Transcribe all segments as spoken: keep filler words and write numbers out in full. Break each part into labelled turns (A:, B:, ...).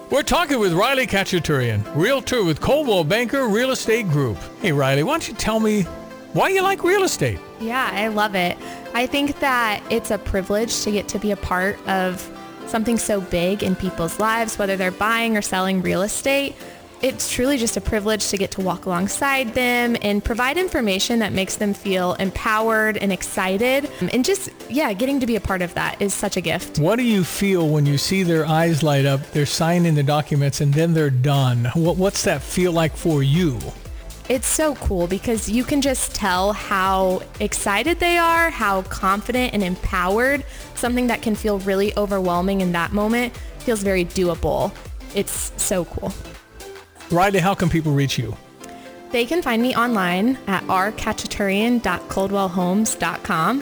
A: We're talking with Riley Khachaturian, realtor with Coldwell Banker Real Estate Group. Hey, Riley, why don't you tell me why you like real estate?
B: Yeah, I love it. I think that it's a privilege to get to be a part of something so big in people's lives, whether they're buying or selling real estate. It's truly just a privilege to get to walk alongside them and provide information that makes them feel empowered and excited. And just, yeah, getting to be a part of that is such a gift.
A: What do you feel when you see their eyes light up, they're signing the documents, and then they're done? What, what's that feel like for you?
B: It's so cool because you can just tell how excited they are, how confident and empowered. Something that can feel really overwhelming in that moment feels very doable. It's so cool.
A: Riley, how can people reach you?
B: They can find me online at r khachaturian dot coldwell homes dot com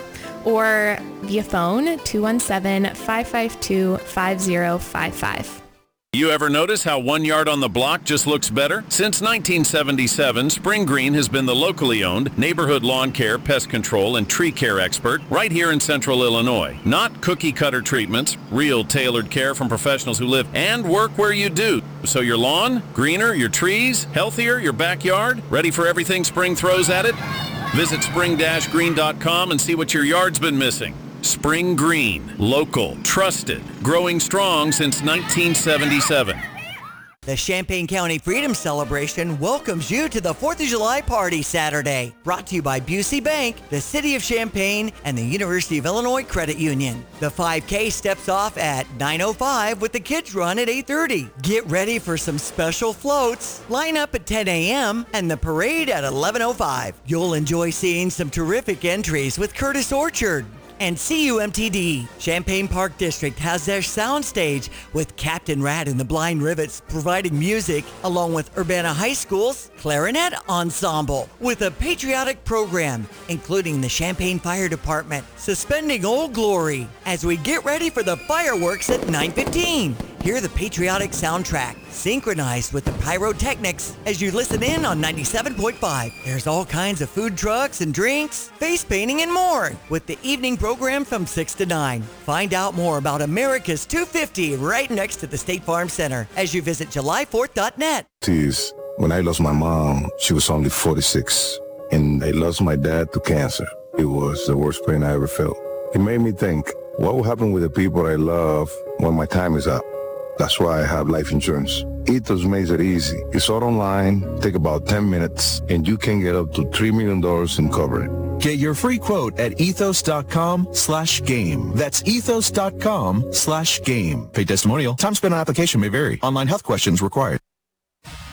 B: or via phone two one seven, five five two, five zero five five.
C: You ever notice how one yard on the block just looks better? Since nineteen seventy-seven, Spring Green has been the locally owned neighborhood lawn care, pest control, and tree care expert right here in central Illinois. Not cookie-cutter treatments, real tailored care from professionals who live and work where you do. So your lawn, greener, your trees, healthier, your backyard, ready for everything spring throws at it? Visit spring dash green dot com and see what your yard's been missing. Spring Green, local, trusted, growing strong since nineteen seventy-seven.
D: The Champaign County Freedom Celebration welcomes you to the fourth of July Party Saturday. Brought to you by Busey Bank, the City of Champaign, and the University of Illinois Credit Union. The five K steps off at nine oh five with the kids run at eight thirty. Get ready for some special floats. Line up at ten a.m. and the parade at eleven oh five. You'll enjoy seeing some terrific entries with Curtis Orchard and C U M T D. Champaign Park District has their soundstage with Captain Rat and the Blind Rivets providing music, along with Urbana High School's Clarinet Ensemble, with a patriotic program, including the Champaign Fire Department suspending Old Glory as we get ready for the fireworks at nine fifteen. Hear the patriotic soundtrack synchronized with the pyrotechnics as you listen in on ninety-seven point five. There's all kinds of food trucks and drinks, face painting, and more with the evening program from six to nine. Find out more about America's two fifty right next to the State Farm Center as you visit july fourth dot net.
E: Geez, when I lost my mom, she was only forty-six, and I lost my dad to cancer. It was the worst pain I ever felt. It made me think, what will happen with the people I love when my time is up? That's why I have life insurance. Ethos makes it easy. It's all online, take about ten minutes, and you can get up to three million dollars in coverage.
F: Get your free quote at ethos.com slash game. That's ethos.com slash game. Paid testimonial. Time spent on application may vary. Online health questions required.